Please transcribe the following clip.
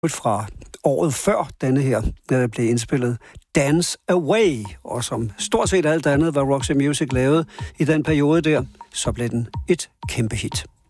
fra året før denne her, da der blev indspillet Dance Away, og som stort set alt andet, hvad Roxy Music lavede i den periode der, så blev den et kæmpe hit.